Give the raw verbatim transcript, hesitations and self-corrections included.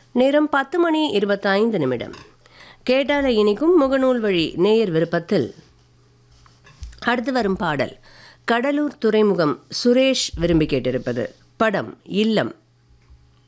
நேரம் பத்து மணி இருபத்தைந்து நிமிடம். கேட்டால இனிக்கும் முகநூல் வழி நேயர் விருப்பத்தில் அடுத்து வரும் பாடல் கடலூர் துறைமுகம் சுரேஷ் விரும்பி கேட்டிருப்பது. படம் இல்லம்.